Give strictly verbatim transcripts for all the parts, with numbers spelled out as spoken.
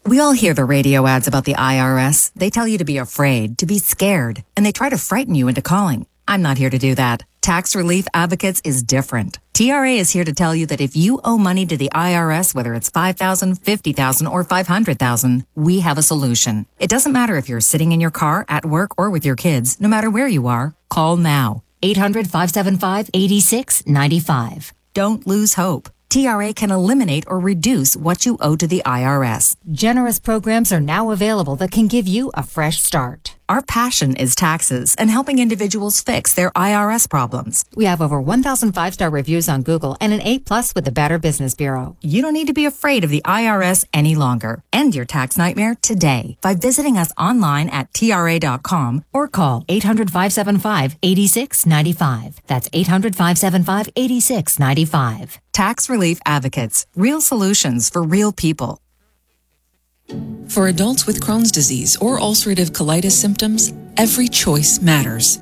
We all hear the radio ads about the I R S. They tell you to be afraid, to be scared, and they try to frighten you into calling. I'm not here to do that. Tax Relief Advocates is different. T R A is here to tell you that if you owe money to the I R S, whether it's five thousand dollars, fifty thousand dollars, or five hundred thousand dollars, we have a solution. It doesn't matter if you're sitting in your car, at work, or with your kids. No matter where you are, call now. eight hundred, five seven five, eight six nine five. Don't lose hope. T R A can eliminate or reduce what you owe to the I R S. Generous programs are now available that can give you a fresh start. Our passion is taxes and helping individuals fix their I R S problems. We have over one thousand five-star reviews on Google and an A plus with the Better Business Bureau. You don't need to be afraid of the I R S any longer. End your tax nightmare today by visiting us online at T R A dot com or call eight hundred, five seven five, eight six nine five. That's eight hundred, five seven five, eight six nine five. Tax Relief Advocates. Real solutions for real people. For adults with Crohn's disease or ulcerative colitis symptoms, every choice matters.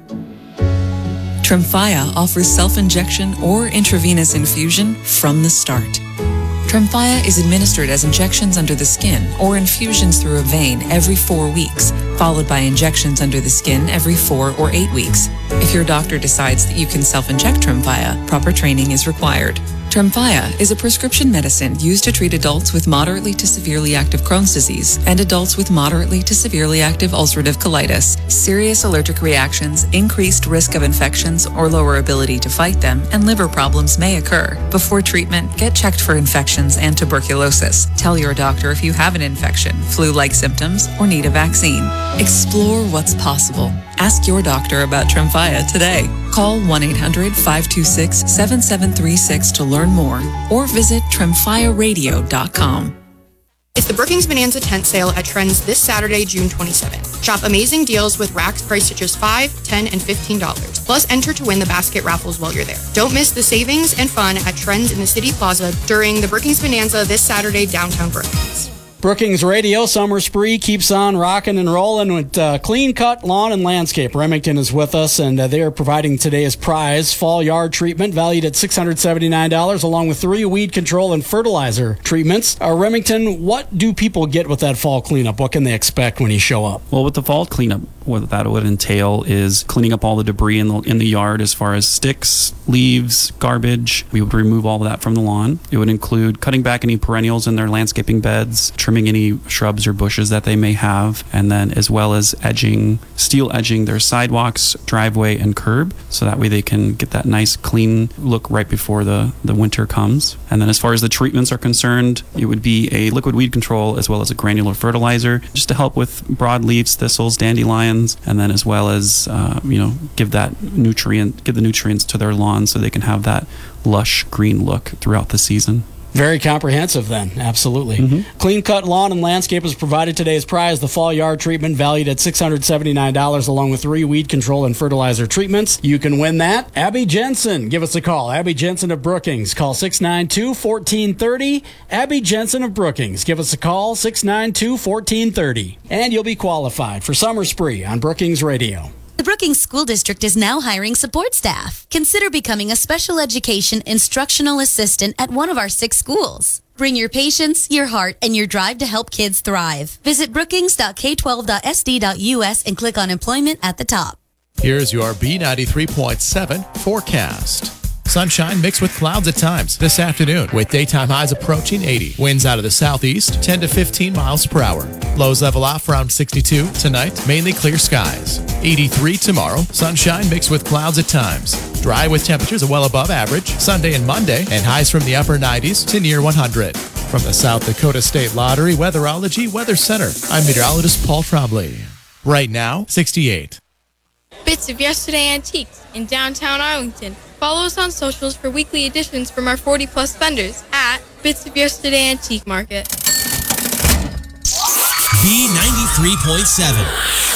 Tremfya offers self-injection or intravenous infusion from the start. Tremfya is administered as injections under the skin or infusions through a vein every four weeks, followed by injections under the skin every four or eight weeks. If your doctor decides that you can self-inject Tremfya, proper training is required. Tremfya is a prescription medicine used to treat adults with moderately to severely active Crohn's disease and adults with moderately to severely active ulcerative colitis. Serious allergic reactions, increased risk of infections or lower ability to fight them, and liver problems may occur. Before treatment, get checked for infections and tuberculosis. Tell your doctor if you have an infection, flu-like symptoms, or need a vaccine. Explore what's possible. Ask your doctor about Tremfya today. Call one eight hundred, five two six, seven seven three six to learn more or visit tremfya radio dot com. It's the Brookings Bonanza tent sale at Trends this Saturday, June twenty-seventh. Shop amazing deals with racks priced at just five dollars, ten dollars, and fifteen dollars. Plus, enter to win the basket raffles while you're there. Don't miss the savings and fun at Trends in the City Plaza during the Brookings Bonanza this Saturday, downtown Brookings. Brookings Radio Summer Spree keeps on rocking and rolling with uh, Clean Cut Lawn and Landscape. Remington is with us, and uh, they are providing today's prize, fall yard treatment, valued at six hundred seventy-nine dollars, along with three weed control and fertilizer treatments. Uh, Remington, what do people get with that fall cleanup? What can they expect when you show up? Well, with the fall cleanup, what that would entail is cleaning up all the debris in the, in the yard as far as sticks, leaves, garbage. We would remove all of that from the lawn. It would include cutting back any perennials in their landscaping beds, trimming any shrubs or bushes that they may have, and then as well as edging, steel edging their sidewalks, driveway, and curb, so that way they can get that nice clean look right before the, the winter comes. And then as far as the treatments are concerned, it would be a liquid weed control as well as a granular fertilizer, just to help with broadleaves, thistles, dandelions, and then as well as uh, you know, give that nutrient, give the nutrients to their lawn so they can have that lush green look throughout the season. Very comprehensive then, absolutely. Mm-hmm. Clean Cut Lawn and Landscape has provided today's prize, the fall yard treatment, valued at six hundred seventy-nine dollars, along with three weed control and fertilizer treatments. You can win that. Abby Jensen, give us a call. Abby Jensen of Brookings. Call six nine two, one four three zero. Abby Jensen of Brookings. Give us a call, six nine two, one four three zero. And you'll be qualified for Summer Spree on Brookings Radio. The Brookings School District is now hiring support staff. Consider becoming a special education instructional assistant at one of our six schools. Bring your patience, your heart, and your drive to help kids thrive. Visit brookings dot k twelve dot s d dot u s and click on employment at the top. Here's your B ninety-three point seven forecast. Sunshine mixed with clouds at times this afternoon, with daytime highs approaching eighty. Winds out of the southeast, ten to fifteen miles per hour. Lows level off around sixty-two. Tonight, mainly clear skies. eighty-three tomorrow. Sunshine mixed with clouds at times. Dry with temperatures well above average. Sunday and Monday, and highs from the upper nineties to near one hundred. From the South Dakota State Lottery Weatherology Weather Center, I'm meteorologist Paul Trombley. Right now, sixty-eight. Bits of Yesterday Antiques in downtown Arlington. Follow us on socials for weekly editions from our forty plus vendors at Bits of Yesterday Antique Market. B ninety-three point seven.